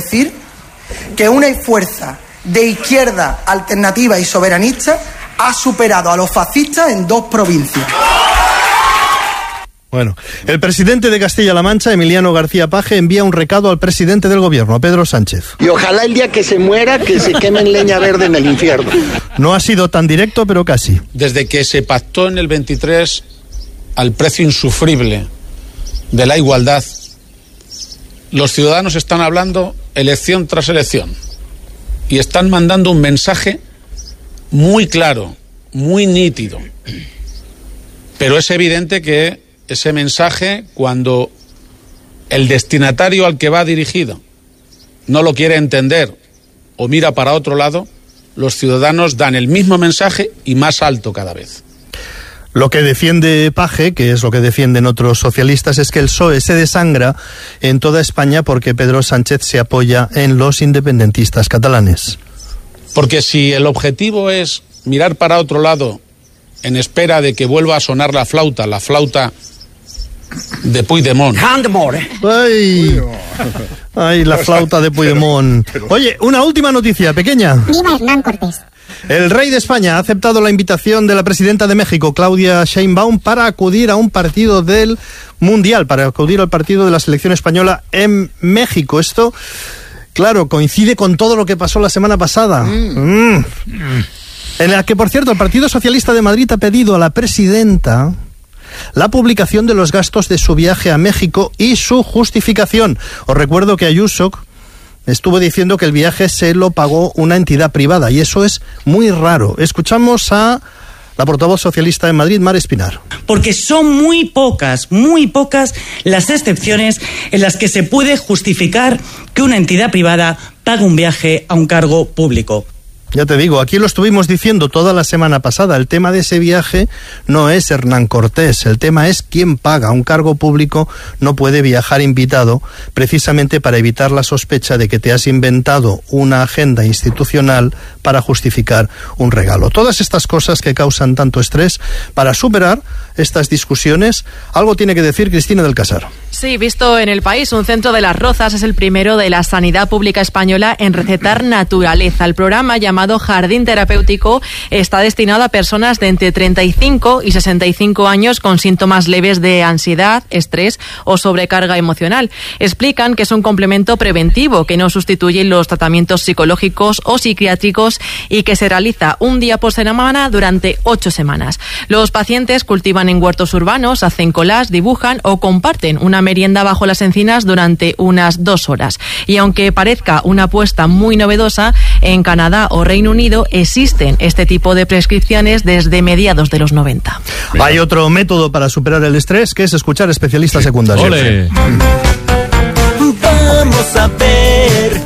decir que una fuerza de izquierda alternativa y soberanista ha superado a los fascistas en 2 provincias. Bueno, el presidente de Castilla-La Mancha, Emiliano García Paje, envía un recado al presidente del gobierno, Pedro Sánchez. Y ojalá el día que se muera, que se queme en leña verde en el infierno. No ha sido tan directo, pero casi. Desde que se pactó en el 23 al precio insufrible de la igualdad, los ciudadanos están hablando elección tras elección y están mandando un mensaje muy claro, muy nítido. Pero es evidente que ese mensaje, cuando el destinatario al que va dirigido no lo quiere entender o mira para otro lado, los ciudadanos dan el mismo mensaje y más alto cada vez. Lo que defiende Paje, que es lo que defienden otros socialistas, es que el PSOE se desangra en toda España porque Pedro Sánchez se apoya en los independentistas catalanes. Porque si el objetivo es mirar para otro lado en espera de que vuelva a sonar la flauta de Puigdemont. Ay, la flauta de Puigdemont. Oye, una última noticia, pequeña. Viva Hernán Cortés. El rey de España ha aceptado la invitación de la presidenta de México, Claudia Sheinbaum, para acudir a un partido del Mundial, para acudir al partido de la selección española en México. Esto, claro, coincide con todo lo que pasó la semana pasada. En la que, por cierto, el Partido Socialista de Madrid ha pedido a la presidenta la publicación de los gastos de su viaje a México y su justificación. Os recuerdo que Ayuso estuvo diciendo que el viaje se lo pagó una entidad privada y eso es muy raro. Escuchamos a la portavoz socialista de Madrid, Mar Espinar. Porque son muy pocas las excepciones en las que se puede justificar que una entidad privada pague un viaje a un cargo público. Ya te digo, aquí lo estuvimos diciendo toda la semana pasada, el tema de ese viaje no es Hernán Cortés, el tema es quién paga. Un cargo público no puede viajar invitado, precisamente para evitar la sospecha de que te has inventado una agenda institucional para justificar un regalo. Todas estas cosas que causan tanto estrés, para superar estas discusiones, algo tiene que decir Cristina del Casar. Sí, visto en El País, un centro de Las Rozas es el primero de la sanidad pública española en recetar naturaleza. El programa, llamado Jardín Terapéutico, está destinado a personas de entre 35 y 65 años con síntomas leves de ansiedad, estrés o sobrecarga emocional. Explican que es un complemento preventivo que no sustituye los tratamientos psicológicos o psiquiátricos y que se realiza un día por semana durante 8 semanas. Los pacientes cultivan en huertos urbanos, hacen collage, dibujan o comparten una merienda bajo las encinas durante unas 2 horas. Y aunque parezca una apuesta muy novedosa, en Canadá o Reino Unido existen este tipo de prescripciones desde mediados de los 90. Hay otro método para superar el estrés, que es escuchar especialistas secundarios. ¡Ole! Vamos a ver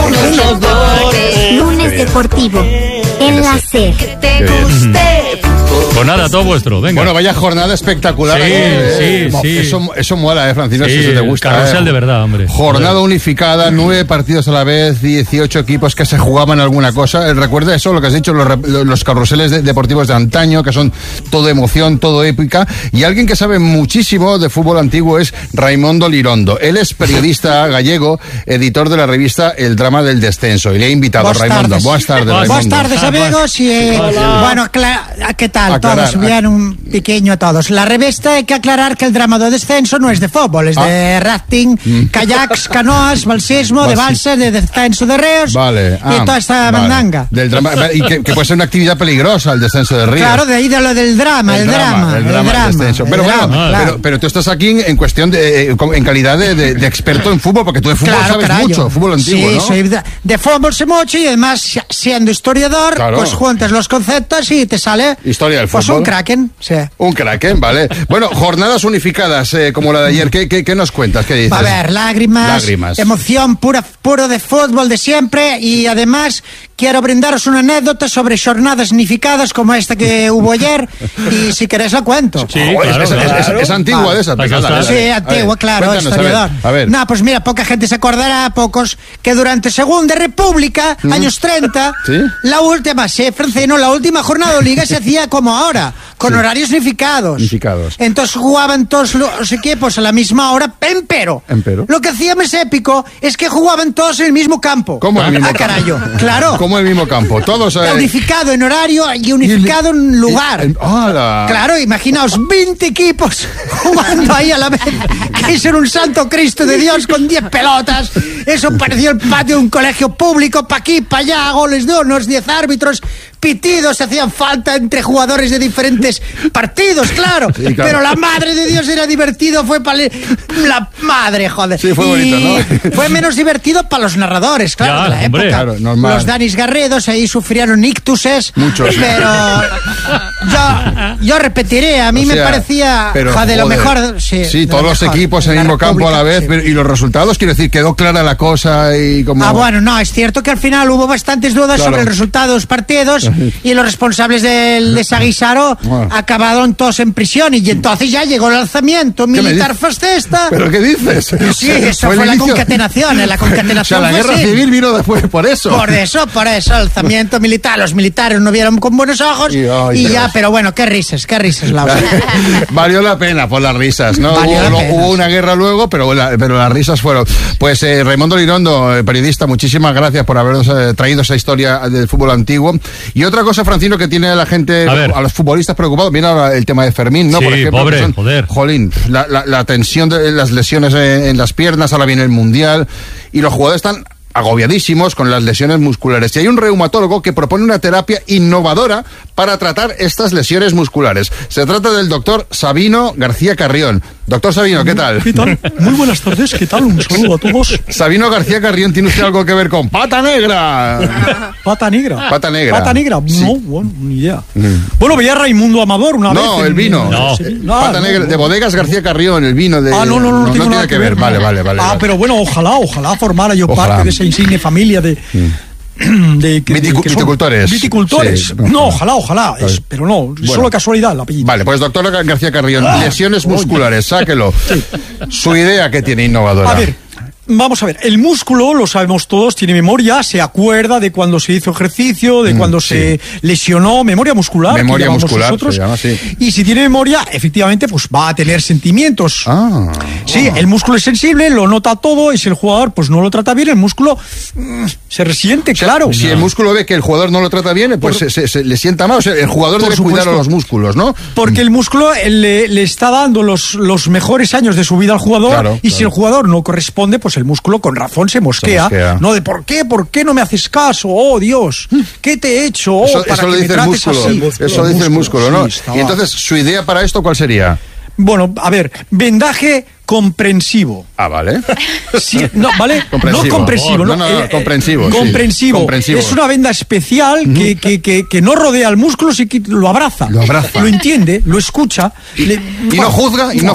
Lunes deportivo en la SER. te guste. Pues nada, todo vuestro, venga. Bueno, vaya jornada espectacular. Sí. Eso mola, Francino, si eso te gusta. Carrusel de verdad, hombre. Jornada unificada, 9 partidos a la vez, 18 equipos que se jugaban alguna cosa. Recuerda eso, lo que has dicho, los carruseles deportivos de antaño, que son todo emoción, todo épica. Y alguien que sabe muchísimo de fútbol antiguo es Raimondo Lirondo. Él es periodista gallego, editor de la revista El Drama del Descenso. Y le he invitado a Raimondo. Buenas tardes, Raimondo. Buenas tardes, amigos. Y, bueno, ¿qué tal? Todos, bien, un pequeño a todos. La revista, hay que aclarar que el drama de descenso no es de fútbol, es de rafting, kayaks, canoas, balsismo, de balsa, de descenso de ríos, y toda esta mandanga. Del drama, y que puede ser una actividad peligrosa el descenso de ríos. Claro, de ahí de lo del drama, el drama del descenso. Pero bueno, pero tú estás aquí en cuestión en calidad de experto en fútbol, porque tú de fútbol sabes mucho, fútbol antiguo, ¿no? Sí, soy de fútbol sé mucho, y además, siendo historiador, pues juntas los conceptos y te sale historia del fútbol. Pues un kraken, sí. Un kraken, vale. Bueno, jornadas unificadas como la de ayer. ¿Qué nos cuentas? ¿Qué dices? A ver, lágrimas. Emoción puro de fútbol de siempre, y además quiero brindaros una anécdota sobre jornadas unificadas como esta que hubo ayer, y si queréis la cuento. Sí, claro. Es antigua de esa. Sí, antigua, claro, historiador. A ver. No, pues mira, poca gente se acordará, pocos, que durante Segunda República, años 30, la última jornada de Liga se hacía como ahora, con horarios unificados. Entonces jugaban todos los equipos a la misma hora, empero. Lo que hacía más épico es que jugaban todos en el mismo campo. ¿Cómo en el mismo campo? Carayo, claro. ¿Cómo en el mismo campo? Todos... Unificado en horario y unificado en lugar. Claro, imaginaos 20 equipos jugando ahí a la vez. Que eso era un santo Cristo de Dios con 10 pelotas. Eso parecía el patio de un colegio público, pa' aquí, pa' allá, goles de unos 10 árbitros, pitidos, hacían falta entre jugadores de diferentes partidos, claro. Sí, claro. Pero la madre de Dios era divertido, fue para la madre, joder. Sí, fue bonito, ¿no? Fue menos divertido para los narradores, claro, ya, de la hombre, época. Claro, normal. Los Danis Garredos ahí sufrieron ictuses. Muchos. Pero yo repetiré, a mí me parecía lo mejor. Sí, todos los equipos en el mismo campo a la vez, y los resultados, quiero decir, quedó clara la cosa y como... bueno, no, es cierto que al final hubo bastantes dudas sobre el resultado de los partidos y los responsables de Saguisaro acabaron todos en prisión y entonces ya llegó el alzamiento militar fascista. ¿Pero qué dices? Sí, eso fue la concatenación, O sea, la guerra civil vino después por eso. Por eso, alzamiento militar. Los militares no vieron con buenos ojos y ya, pero bueno, qué risas, Laura. Valió la pena por las risas, ¿no? Hubo una guerra luego, pero las risas fueron. Pues Raimundo Lirondo, periodista, muchísimas gracias por habernos traído esa historia del fútbol antiguo. Y otra cosa, Francino, que tiene a la gente, a los futbolistas preocupados, viene ahora el tema de Fermín, ¿no? Sí, por ejemplo, pobre, joder. Jolín, la tensión de las lesiones en las piernas, ahora viene el Mundial, y los jugadores están agobiadísimos con las lesiones musculares. Y hay un reumatólogo que propone una terapia innovadora para tratar estas lesiones musculares. Se trata del doctor Sabino García Carrión. Doctor Sabino, ¿qué tal? ¿Qué tal? Muy buenas tardes, ¿qué tal? Un saludo a todos. Sabino García Carrión, ¿tiene usted algo que ver con Pata Negra? ¿Pata Negra? Pata Negra. ¿Pata Negra? Sí. No, bueno, ni idea. Bueno, veía a Raimundo Amador una vez. No, el vino. Pata Negra, de Bodegas García Carrión, el vino de... no tiene nada que ver. Vale. Pero bueno, ojalá formara yo parte de esa insigne familia de viticultores. Viticultores. Sí, no, ojalá. Pero no, solo casualidad el apellido. Vale, pues doctor García Carrión, lesiones musculares, sáquelo. Sí. Su idea que tiene innovadora. A ver, vamos a ver, el músculo, lo sabemos todos, tiene memoria, se acuerda de cuando se hizo ejercicio, de cuando se lesionó, memoria muscular. Memoria muscular, nosotros. Se llama, sí. Y si tiene memoria, efectivamente, pues va a tener sentimientos. Sí, el músculo es sensible, lo nota todo, y si el jugador pues no lo trata bien, el músculo se resiente, claro. Si el músculo ve que el jugador no lo trata bien, pues se le sienta mal. O sea, el jugador debe cuidar a los músculos, ¿no? Porque el músculo le está dando los mejores años de su vida al jugador, si el jugador no corresponde, pues el músculo con razón se mosquea. No de ¿por qué no me haces caso? Oh, Dios, ¿qué te he hecho? Eso para lo que dice me el trates músculo. así. Eso lo dice el músculo, ¿no? Sí, y entonces, ¿su idea para esto cuál sería? Bueno, a ver, vendaje comprensivo. Vale. Sí, no, ¿vale? Comprensivo. No comprensivo. Comprensivo. Comprensivo. Es una venda especial que no rodea al músculo, sí que lo abraza. Lo entiende, lo escucha. No juzga. No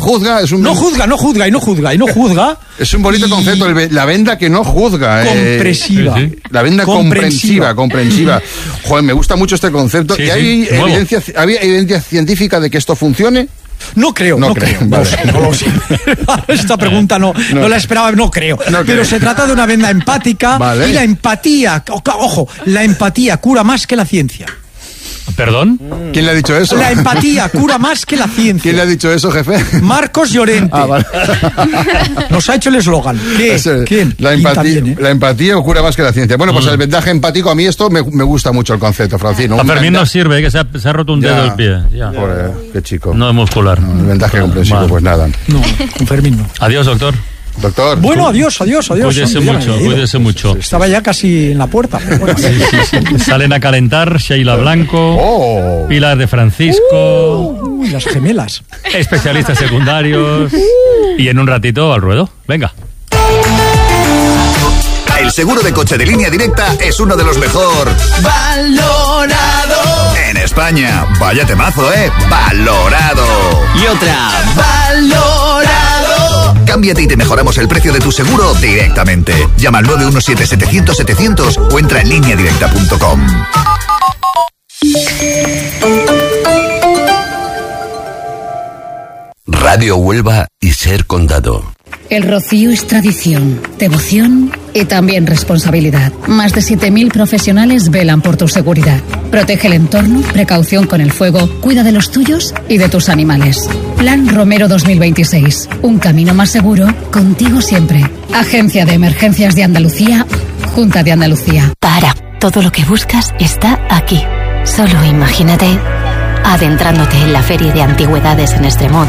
juzga. Es un bonito concepto, la venda que no juzga. Compresiva. La venda comprensiva. Joder, me gusta mucho este conceplo. ¿Y hay evidencia científica de que esto funcione? No creo. Vale. No lo sé. Esta pregunta no la esperaba, no creo. Pero se trata de una venda empática, y la empatía, ojo, la empatía cura más que la ciencia. ¿Perdón? ¿Quién le ha dicho eso? La empatía cura más que la ciencia. ¿Quién le ha dicho eso, jefe? Marcos Llorente. Vale. Nos ha hecho el eslogan. ¿Quién? La empatía cura más que la ciencia. Bueno, pues el vendaje empático, a mí esto me gusta mucho el concepto, Francino. A Fermín no sirve, que se ha roto un dedo del pie. Joder, qué chico. No es muscular. El vendaje comprensivo, pues nada. No, con Fermín no. Adiós, doctor. Doctor. Bueno, adiós. Cuídese mucho. Estaba ya casi en la puerta. Bueno. Sí. Salen a calentar Sheila Blanco, Pilar de Francisco, las gemelas. Especialistas secundarios. Y en un ratito al ruedo. Venga. El seguro de coche de Línea Directa es uno de los mejor valorados en España. Vaya temazo, valorado. Y otra, valorado. Cámbiate y te mejoramos el precio de tu seguro directamente. Llama al 917-700-700 o entra en lineadirecta.com. Radio Huelva y Ser Condado. El Rocío es tradición, devoción y también responsabilidad. Más de 7.000 profesionales velan por tu seguridad. Protege el entorno, precaución con el fuego, cuida de los tuyos y de tus animales. Plan Romero 2026. Un camino más seguro, contigo siempre. Agencia de Emergencias de Andalucía, Junta de Andalucía. Todo lo que buscas está aquí. Solo imagínate adentrándote en la feria de antigüedades en Extremod.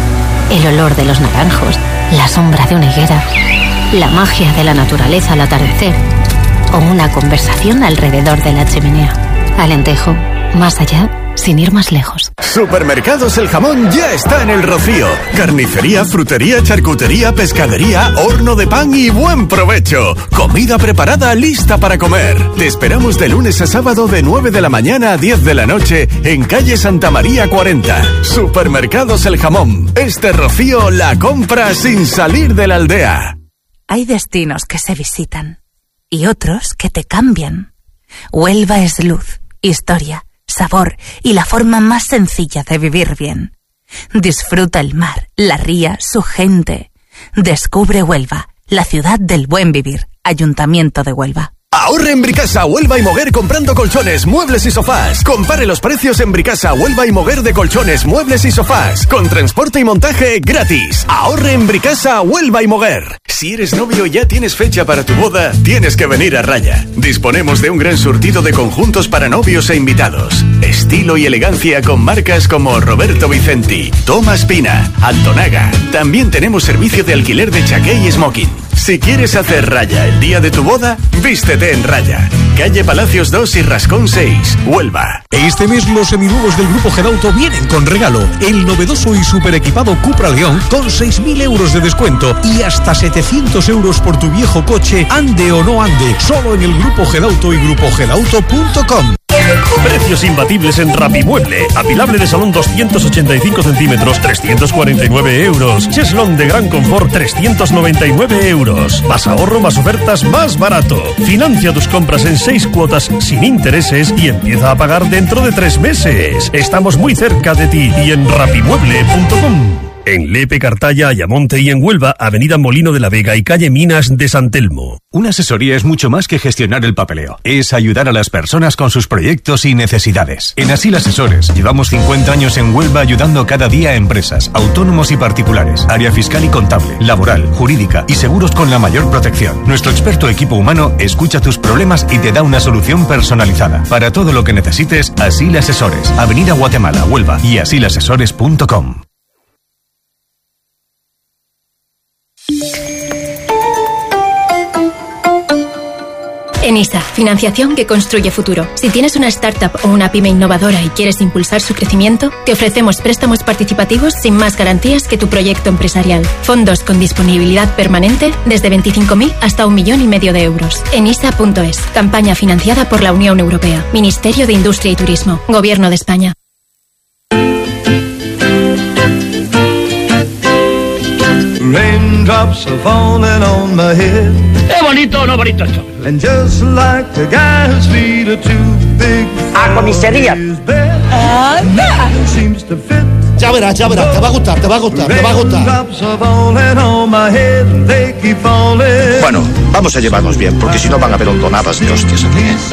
El olor de los naranjos, la sombra de una higuera, la magia de la naturaleza al atardecer o una conversación alrededor de la chimenea. Alentejo, más allá, sin ir más lejos. Supermercados El Jamón ya está en El Rocío. Carnicería, frutería, charcutería, pescadería, horno de pan y buen provecho. Comida preparada, lista para comer. Te esperamos de lunes a sábado de 9 de la mañana a 10 de la noche en calle Santa María 40. Supermercados El Jamón. Este Rocío la compra sin salir de la aldea. Hay destinos que se visitan y otros que te cambian. Huelva es luz, historia, sabor y la forma más sencilla de vivir bien. Disfruta el mar, la ría, su gente. Descubre Huelva, la ciudad del buen vivir. Ayuntamiento de Huelva. Ahorre en Bricasa, Huelva y Moguer comprando colchones, muebles y sofás. Compare los precios en Bricasa, Huelva y Moguer de colchones, muebles y sofás. Con transporte y montaje gratis. Ahorre en Bricasa, Huelva y Moguer. Si eres novio y ya tienes fecha para tu boda, tienes que venir a Raya. Disponemos de un gran surtido de conjuntos para novios e invitados. Estilo y elegancia con marcas como Roberto Vicenti, Tomás Pina, Antonaga. También tenemos servicio de alquiler de chaqué y smoking. Si quieres hacer Raya el día de tu boda, vístete en Raya. Calle Palacios 2 y Rascón 6, Huelva. Este mes los seminuevos del Grupo Gedauto vienen con regalo. El novedoso y super equipado Cupra León con 6.000 euros de descuento y hasta 700 euros por tu viejo coche, ande o no ande. Solo en el Grupo Gedauto y grupogedauto.com. Precios imbatibles en Rapimueble. Apilable de salón 285 centímetros, 349 euros. Cheslón de gran confort, 399 euros. Más ahorro, más ofertas, más barato. Financia tus compras en 6 cuotas sin intereses y empieza a pagar dentro de 3 meses. Estamos muy cerca de ti y en rapimueble.com. En Lepe, Cartaya, Ayamonte y en Huelva, Avenida Molino de la Vega y calle Minas de San Telmo. Una asesoría es mucho más que gestionar el papeleo. Es ayudar a las personas con sus proyectos y necesidades. En Asil Asesores llevamos 50 años en Huelva ayudando cada día a empresas, autónomos y particulares, área fiscal y contable, laboral, jurídica y seguros con la mayor protección. Nuestro experto equipo humano escucha tus problemas y te da una solución personalizada. Para todo lo que necesites, Asil Asesores. Avenida Guatemala, Huelva y asilasesores.com. ENISA, financiación que construye futuro. Si tienes una startup o una pyme innovadora y quieres impulsar su crecimiento, te ofrecemos préstamos participativos sin más garantías que tu proyecto empresarial. Fondos con disponibilidad permanente desde 25.000 hasta 1,5 millones de euros. enisa.es. Campaña financiada por la Unión Europea. Ministerio de Industria y Turismo. Gobierno de España. Raindrops are falling on my head. ¿Es bonito o no bonito esto? And just like the guy whose feet are too big ¡A comisaría! ¡Anda! Seems to fit. Ya verás, te va a gustar, te va a gustar. Raindrops are falling on my head and they keep falling. Bueno, vamos a llevarnos bien, porque si no van a haber hondonadas de hostias aquí.